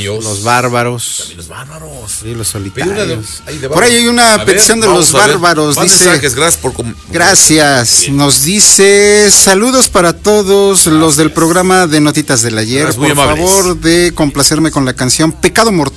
míos. Los bárbaros. También los bárbaros. Sí, los Pedí solitarios. de Por ahí hay una A ver, petición de vamos los a ver. bárbaros. Más Dice, mensajes, gracias por gracias. Bien. Nos dice, saludos para todos los del programa de Notitas del Ayer. Gracias, muy Por amables. favor de complacerme con la canción Pecado Mortal